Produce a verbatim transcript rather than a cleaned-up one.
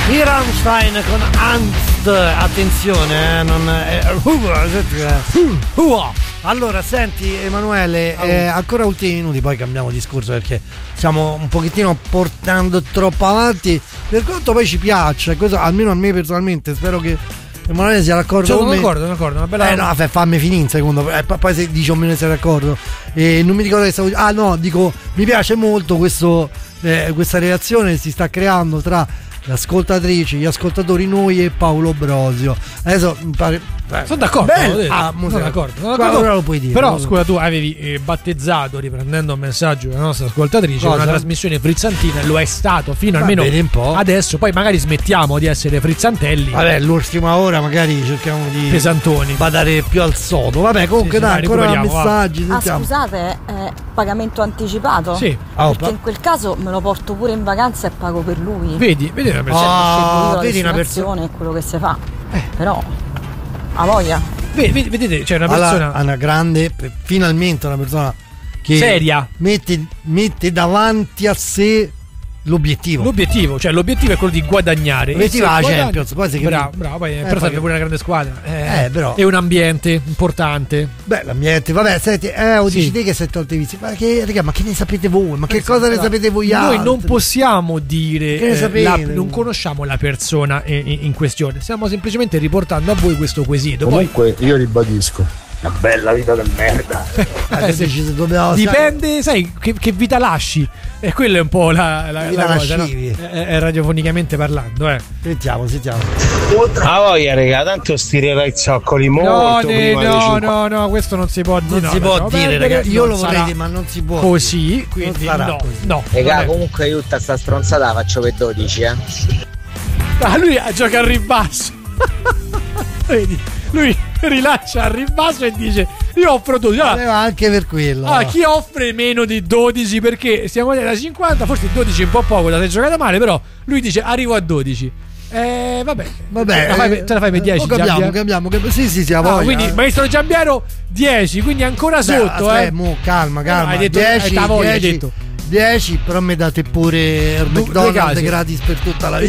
I Rammstein con Angst, attenzione, eh, non è. Allora, senti Emanuele, eh, ancora ultimi minuti, poi cambiamo discorso perché stiamo un pochettino portando troppo avanti. Per quanto poi ci piaccia, cosa, almeno a me personalmente, spero che Emanuele sia d'accordo cioè, con me. Sono d'accordo, d'accordo, una bella. Eh no, fammi finire un secondo, eh, poi se dici o meno sei d'accordo. Eh, non mi ricordo che stavo. Ah no, dico, mi piace molto questo, eh, questa relazione che si sta creando tra le ascoltatrici, gli ascoltatori, noi e Paolo Brosio. Adesso mi pare. Eh, sono d'accordo, ah, sono d'accordo, sono d'accordo. Ora lo puoi dire. Però scusa, tu avevi eh, battezzato, riprendendo un messaggio della nostra ascoltatrice, cosa? Una trasmissione frizzantina, e lo è stato fino Va almeno un po'. Adesso, poi magari smettiamo di essere frizzantelli. Vabbè, l'ultima ora magari cerchiamo di pesantoni, badare più al sodo. Vabbè, comunque sì, dai, ancora messaggi. Ah, scusate, eh, pagamento anticipato? Sì. Oh, perché in quel caso me lo porto pure in vacanza e pago per lui. Vedi, vedi una persona. Oh, oh, vedi una persona e quello che si fa. Eh. Però a voglia. Vedete, vedete, c'è una persona. Alla, una grande, finalmente una persona che seria mette, mette davanti a sé l'obiettivo. L'obiettivo, cioè l'obiettivo è quello di guadagnare. L'obiettivo è la Champions, poi si bravo, bravo, poi eh, però serve pure una grande squadra. Eh, eh, però. E un ambiente importante. Beh, l'ambiente, vabbè, senti, eh, o dici sì. te che sei tolto i vizi. Ma che, raga, ma che ne sapete voi? Ma che eh, cosa ne sapete voi altri? Noi non possiamo dire che ne sapete? La, non conosciamo la persona in, in questione. Stiamo semplicemente riportando a voi questo quesito. Comunque, poi, io ribadisco. Una bella vita del merda. Eh, se ci dipende, sai, che, che vita lasci. E quella è un po' la, la, la cosa, no? È radiofonicamente parlando, eh. Sentiamo, sentiamo. Ah voglia, raga, tanto stirerà i zoccoli molto no, prima no, no, no, questo non si può dire. Non no, si può no, dire, raga. Io lo vorrei dire, ma non si può. Così, quindi non sarà no, così. no. Raga, comunque io tutta sta stronzata la faccio per dodici, eh. Ah, lui gioca al ribasso. Vedi? Lui rilascia al ribasso e dice io offro dodici. Allora, anche per quello. Ah, chi offre meno di dodici? Perché siamo da cinquanta, forse dodici è un po' poco da te giocata male, però lui dice arrivo a dodici. Eh, vabbè, vabbè, la fai, te la fai per dieci. Oh, capiamo, capiamo, capiamo. Sì, sì, sì, ah, voglia. quindi maestro Giambiero dieci, quindi ancora Beh, sotto, aspetta, eh. Mo, calma, calma. Hai detto, dieci, hai dieci, detto. dieci, però mi date pure il McDonald's gratis per tutta la vita.